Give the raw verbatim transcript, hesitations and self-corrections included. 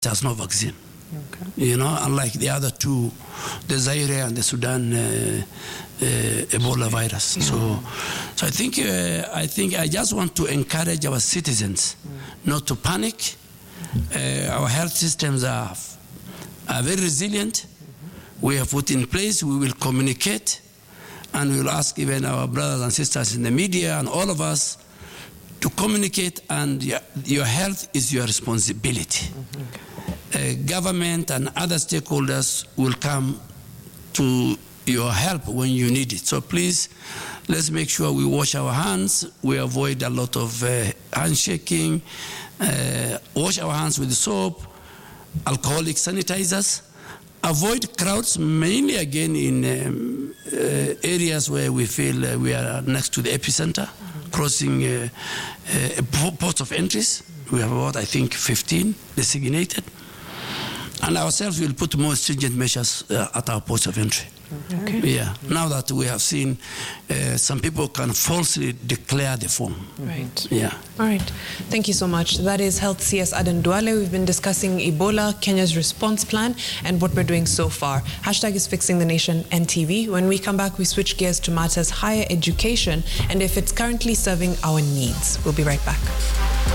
has no vaccine. Okay. You know, unlike the other two, the Zaire and the Sudan uh, uh, Ebola virus. Mm. So, so I think uh, I think I just want to encourage our citizens mm. not to panic. Uh, our health systems are are very resilient. Mm-hmm. We have put in place. We will communicate, and we will ask even our brothers and sisters in the media and all of us to communicate. And your, your health is your responsibility. Mm-hmm. Okay. Uh, government and other stakeholders will come to your help when you need it. So please, let's make sure we wash our hands. We avoid a lot of uh, handshaking. Uh, wash our hands with soap, alcoholic sanitizers. Avoid crowds, mainly again in um, uh, areas where we feel uh, we are next to the epicenter, mm-hmm. crossing uh, uh, ports of entries. We have about, I think, fifteen designated. And ourselves will put more stringent measures uh, at our ports of entry. Okay. Yeah. Now that we have seen uh, some people can falsely declare the form. Right. Yeah. All right. Thank you so much. That is Health C S Aden Duale. We've been discussing Ebola, Kenya's response plan, and what we're doing so far. Hashtag is Fixing the Nation N T V. When we come back, we switch gears to matters higher education and if it's currently serving our needs. We'll be right back.